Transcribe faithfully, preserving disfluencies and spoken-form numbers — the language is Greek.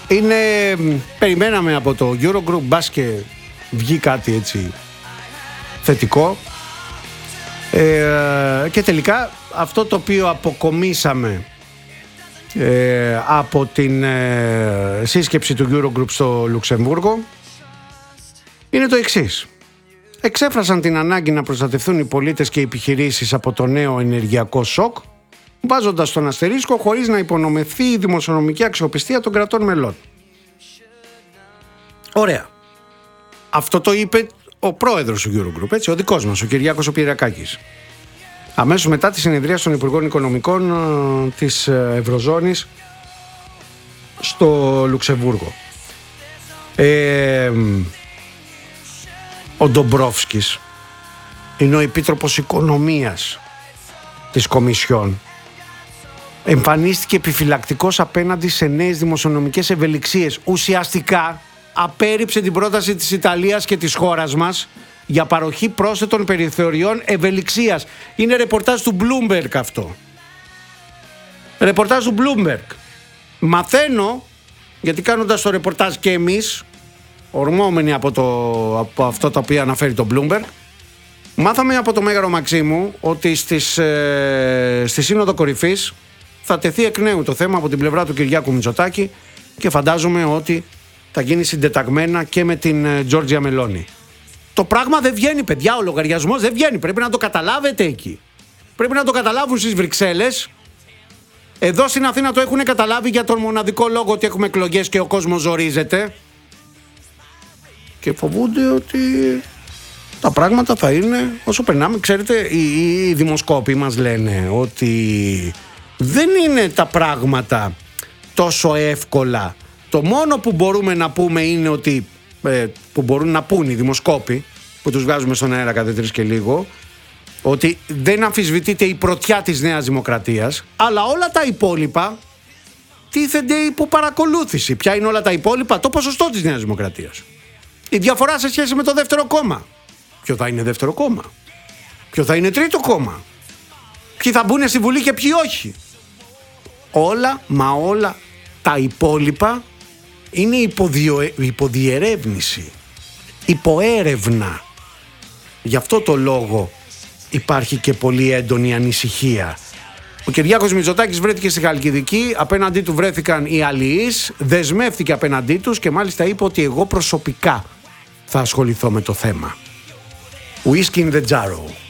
Είναι, περιμέναμε από το Eurogroup, μπας και βγει κάτι έτσι θετικό. Ε, και τελικά αυτό το οποίο αποκομίσαμε ε, από την ε, σύσκεψη του Eurogroup στο Λουξεμβούργο είναι το εξής. Εξέφρασαν την ανάγκη να προστατευτούν οι πολίτες και οι επιχειρήσεις από το νέο ενεργειακό σοκ, βάζοντας τον αστερίσκο χωρίς να υπονομευθεί η δημοσιονομική αξιοπιστία των κρατών μελών. Ωραία. Αυτό το είπε ο πρόεδρος του Eurogroup, έτσι, ο δικός μας, ο Κυριάκος ο Πυριακάκης. Αμέσως μετά τη συνεδρία των Υπουργών Οικονομικών ε, της Ευρωζώνης στο Λουξεμβούργο. Ε, ο Ντομπρόφσκης είναι ο Επίτροπος Οικονομίας της Κομισιόν. Εμφανίστηκε επιφυλακτικός απέναντι σε νέες δημοσιονομικές ευελιξίες. Ουσιαστικά απέρριψε την πρόταση της Ιταλίας και της χώρας μας για παροχή πρόσθετων περιθωριών ευελιξίας. Είναι ρεπορτάζ του Bloomberg αυτό. Ρεπορτάζ του Bloomberg. Μαθαίνω, γιατί κάνοντας το ρεπορτάζ και εμείς, ορμόμενοι από, το, από αυτό το οποίο αναφέρει το Bloomberg, μάθαμε από το Μέγαρο Μαξίμου ότι στις, ε, στη Σύνοδο Κορυφής θα τεθεί εκ νέου το θέμα από την πλευρά του Κυριάκου Μητσοτάκη και φαντάζομαι ότι θα γίνει συντεταγμένα και με την Τζόρτζια Μελόνι. Το πράγμα δεν βγαίνει, παιδιά, ο λογαριασμός δεν βγαίνει. Πρέπει να το καταλάβετε εκεί. Πρέπει να το καταλάβουν στις Βρυξέλλες. Εδώ στην Αθήνα το έχουν καταλάβει για τον μοναδικό λόγο ότι έχουμε εκλογές και ο κόσμος ζορίζεται. Και φοβούνται ότι τα πράγματα θα είναι όσο περνάμε. Ξέρετε, οι, οι δημοσκόποι μας λένε ότι δεν είναι τα πράγματα τόσο εύκολα. Το μόνο που μπορούμε να πούμε είναι ότι ε, που μπορούν να πούν οι δημοσκόποι που τους βγάζουμε στον αέρα κάθε τρεις και λίγο, ότι δεν αμφισβητείται η πρωτιά της Νέας Δημοκρατίας, αλλά όλα τα υπόλοιπα τίθενται υπό παρακολούθηση. Ποια είναι όλα τα υπόλοιπα? Το ποσοστό της Νέας Δημοκρατίας. Η διαφορά σε σχέση με το δεύτερο κόμμα. Ποιο θα είναι δεύτερο κόμμα? Ποιο θα είναι τρίτο κόμμα? Ποιοι θα μπουν στη Βουλή και ποιοι όχι? Όλα, μα όλα τα υπόλοιπα είναι υποδιο... υποδιερεύνηση, υποέρευνα. Γι' αυτό το λόγο υπάρχει και πολύ έντονη ανησυχία. Ο Κυριάκος Μητσοτάκης βρέθηκε στη Χαλκιδική, απέναντί του βρέθηκαν οι αλληλείς, δεσμεύτηκε απέναντί τους και μάλιστα είπε ότι εγώ προσωπικά θα ασχοληθώ με το θέμα. Whisky in the Jarrow.